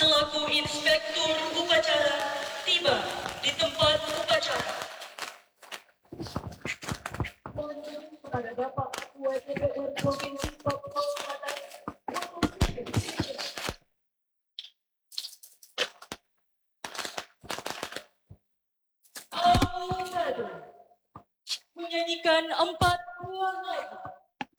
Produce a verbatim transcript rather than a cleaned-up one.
selaku inspektur upacara tiba di tempat upacara. Kepada Bapak Ketua D P R Provinsi Papua Selatan, Aku menyanyikan empat buah lagu